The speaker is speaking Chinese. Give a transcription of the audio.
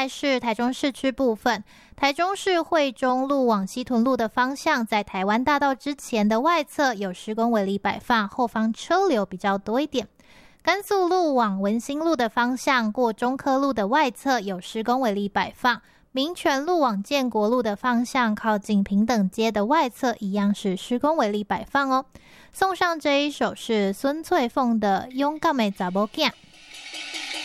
来是台中市区部分，台中市惠中路往西屯路的方向，在台湾大道之前的外侧有施工围篱摆放，后方车流比较多一点。甘肃路往文心路的方向，过中科路的外侧有施工围篱摆放。民权路往建国路的方向，靠近平等街的外侧一样是施工围篱摆放哦。送上这一首是孙翠凤的《勇敢的查某囝》。